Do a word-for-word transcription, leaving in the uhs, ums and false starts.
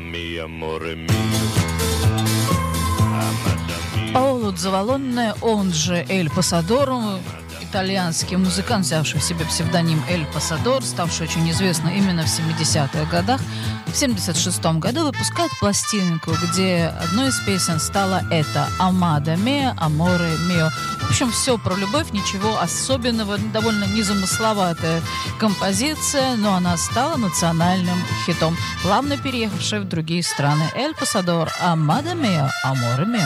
Паоло Дзавалонне, он же Эль Пасадор, итальянский музыкант, взявший себе псевдоним Эль Пасадор, ставший очень известным именно в семидесятых годах, в семьдесят шестом году выпускает пластинку, где одной из песен стала эта «Амада меа, аморе мио». В общем, все про любовь, ничего особенного, довольно незамысловатая композиция, но она стала национальным хитом, плавно переехавшей в другие страны. Эль Пасадор «Амада меа, аморе мио».